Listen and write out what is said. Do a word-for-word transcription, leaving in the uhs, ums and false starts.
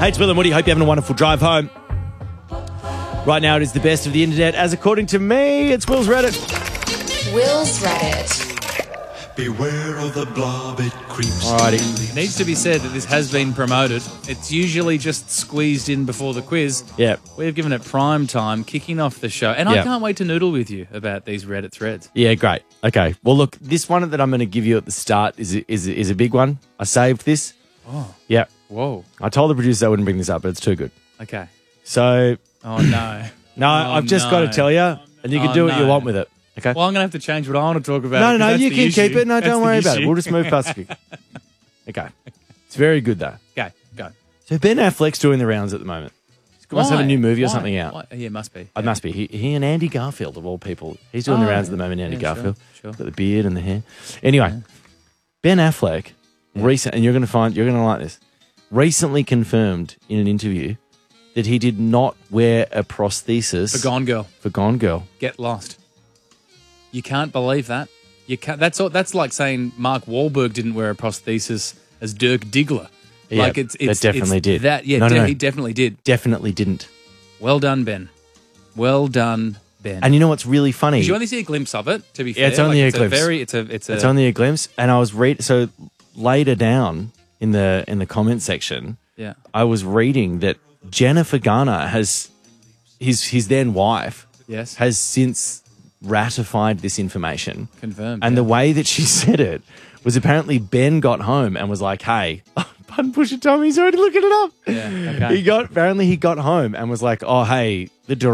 Hey, it's Will and Woody. Hope you're having a wonderful drive home. Right now, it is the best of the internet, as according to me, it's Will's Reddit. Will's Reddit. Beware of the blob, it creeps. Alrighty. It needs to be said that this has been promoted. It's usually just squeezed in before the quiz. Yeah. We've given it prime time, kicking off the show. And I Yeah. can't wait to noodle with you about these Reddit threads. Yeah, great. Okay. Well, look, this one that I'm going to give you at the start is a, is a, is a big one. I saved this. Oh. Yeah. Whoa. I told the producer I wouldn't bring this up, but it's too good. Okay. So, Oh, no. no, Oh, I've just no. got to tell you, and you can Oh, do what you no. want with it. Okay. Well, I'm going to have to change what I want to talk about. no, no, no, 'cause that's you the can issue. keep it. No, That's don't the worry about it. issue. We'll just move past it. Okay. It's very good, though. Okay, go. So Ben Affleck's doing the rounds at the moment. He must have a Why? new movie or Why? something out. Why? Yeah, must be. It Yeah. must be. He, he and Andy Garfield, of all people. He's doing the Oh, rounds at the moment, Andy yeah, sure, Garfield. sure. Got the beard and the hair. Anyway, Ben Affleck, recent, and you're going to find, you're going to like this, recently confirmed in an interview that he did not wear a prosthesis For Gone Girl. for Gone Girl. Get lost. You can't believe that. You can't. That's all, that's like saying Mark Wahlberg didn't wear a prosthesis as Dirk Diggler. Yeah, like it's, it's that definitely it's did. That yeah, No, no, de- no. he definitely did. Definitely didn't. Well done, Ben. Well done, Ben. And you know what's really funny? Did you only see a glimpse of it? To be fair, Yeah, it's only like, a it's glimpse. A very, it's a, it's a. It's only a glimpse, and I was read so later down in the in the comment section. Yeah. I was reading that Jennifer Garner has his his then wife Yes. has since ratified this information. Confirmed. And yeah. the way that she said it was apparently Ben got home and was like, "Hey, pardon Pusha Tommy's already looking it up." Yeah, okay. He got apparently he got home and was like, "Oh, hey, the